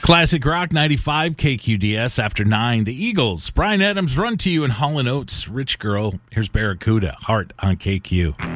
Classic Rock 95 KQDS after 9. The Eagles. Bryan Adams, Run to You, and Hall & Oates, Rich Girl. Here's Barracuda, Heart on KQ.